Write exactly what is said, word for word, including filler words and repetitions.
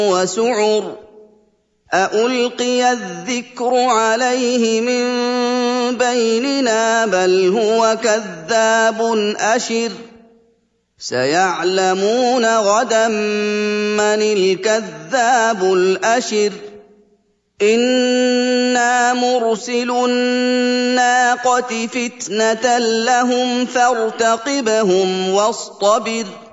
وَسُعُرٌ أَأُلْقِيَ الذِّكْرُ عَلَيْهِ مِن بَيْنِنَا بَلْ هُوَ كَذَّابٌ أَشِرٌ سَيَعْلَمُونَ غَدًا مَّنِ الْكَذَّابُ الْأَشِرُ إِنَّا مُرْسِلُو النَّاقَةِ فِتْنَةً لَّهُمْ فَارْتَقِبْهُمْ وَاصْطَبِرْ